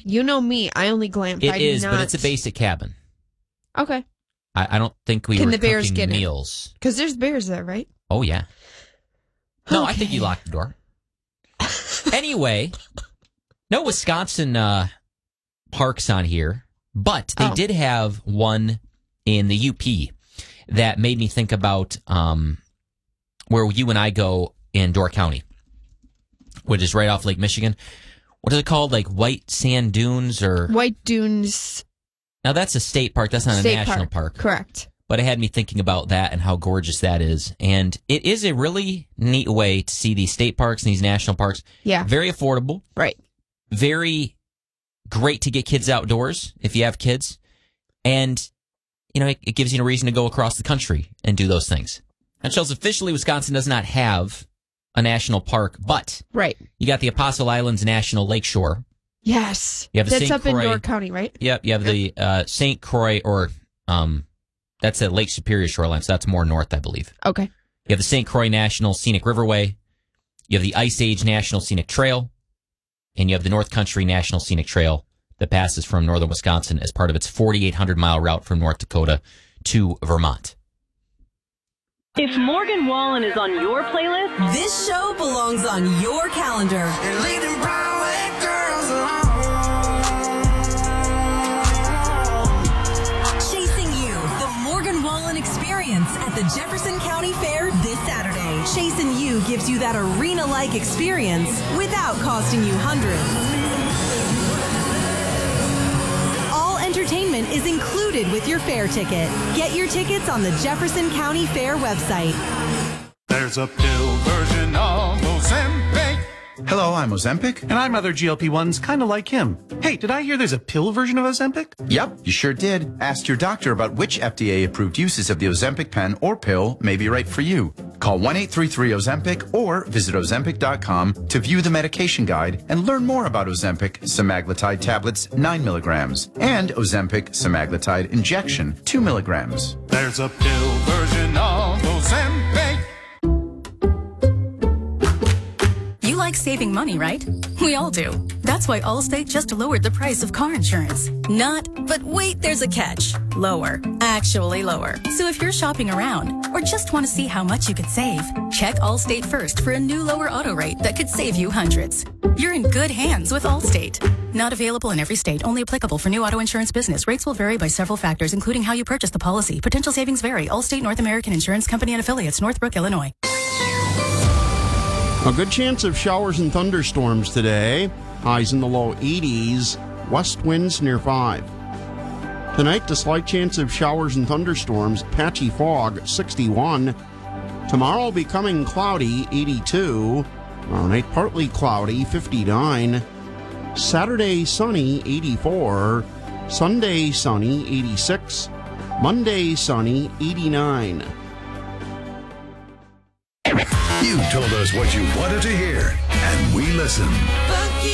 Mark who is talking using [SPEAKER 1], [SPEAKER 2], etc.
[SPEAKER 1] You know me. I only glamp.
[SPEAKER 2] It is, but it's a basic cabin.
[SPEAKER 1] Okay.
[SPEAKER 2] I don't think we
[SPEAKER 1] Can
[SPEAKER 2] were
[SPEAKER 1] the bears
[SPEAKER 2] cooking
[SPEAKER 1] get
[SPEAKER 2] meals.
[SPEAKER 1] Because there's bears there, right?
[SPEAKER 2] Oh, yeah. No,
[SPEAKER 1] Okay.
[SPEAKER 2] I think you locked the door. Anyway, no Wisconsin parks on here, but they did have one in the UP that made me think about where you and I go in Door County, which is right off Lake Michigan. What is it called? Like White Sand Dunes or
[SPEAKER 1] White Dunes.
[SPEAKER 2] Now that's a state park. That's not a national park.
[SPEAKER 1] Correct.
[SPEAKER 2] But it had me thinking about that and how gorgeous that is. And it is a really neat way to see these state parks and these national parks.
[SPEAKER 1] Yeah.
[SPEAKER 2] Very affordable.
[SPEAKER 1] Right.
[SPEAKER 2] Very great to get kids outdoors if you have kids. And, you know, it gives you a reason to go across the country and do those things. And Chels, officially, Wisconsin does not have a national park, but you got the Apostle Islands National Lakeshore.
[SPEAKER 1] Yes.
[SPEAKER 2] You have the
[SPEAKER 1] That's
[SPEAKER 2] St.
[SPEAKER 1] up in
[SPEAKER 2] Croix.
[SPEAKER 1] Door County, right?
[SPEAKER 2] Yep. You have the St. Croix or that's at Lake Superior shoreline, so that's more north, I believe.
[SPEAKER 1] Okay.
[SPEAKER 2] You have the St. Croix National Scenic Riverway. You have the Ice Age National Scenic Trail. And you have the North Country National Scenic Trail that passes from northern Wisconsin as part of its 4,800-mile route from North Dakota to Vermont.
[SPEAKER 3] If Morgan Wallen is on your playlist,
[SPEAKER 4] this show belongs on your calendar. Chasing You, the Morgan Wallen Experience at the Jefferson County Fair this Saturday. Chasing You gives you that arena-like experience without costing you hundreds. All entertainment is included with your fair ticket. Get your tickets on the Jefferson County Fair website.
[SPEAKER 5] There's a pill version of Ozempic.
[SPEAKER 6] Hello, I'm Ozempic.
[SPEAKER 5] And I'm other GLP-1s kind of like him. Hey, did I hear there's a pill version of Ozempic?
[SPEAKER 6] Yep, you sure did. Ask your doctor about which FDA-approved uses of the Ozempic pen or pill may be right for you. Call 1-833-OZEMPIC or visit Ozempic.com to view the medication guide and learn more about Ozempic semaglutide tablets 9 milligrams and Ozempic semaglutide injection 2 milligrams.
[SPEAKER 5] There's a pill version of Ozempic.
[SPEAKER 7] You like saving money, right? We all do. That's why Allstate just lowered the price of car insurance. Not, but wait, there's a catch. Lower. Actually lower. So if you're shopping around or just want to see how much you could save, check Allstate first for a new lower auto rate that could save you hundreds. You're in good hands with Allstate. Not available in every state. Only applicable for new auto insurance business. Rates will vary by several factors, including how you purchase the policy. Potential savings vary. Allstate North American Insurance Company and affiliates, Northbrook, Illinois.
[SPEAKER 8] A good chance of showers and thunderstorms today. Highs in the low 80s. West winds near 5. Tonight, a slight chance of showers and thunderstorms. Patchy fog, 61. Tomorrow becoming cloudy, 82. Tomorrow night, partly cloudy, 59. Saturday, sunny, 84. Sunday, sunny, 86. Monday, sunny, 89.
[SPEAKER 9] You told us what you wanted to hear, and we listened.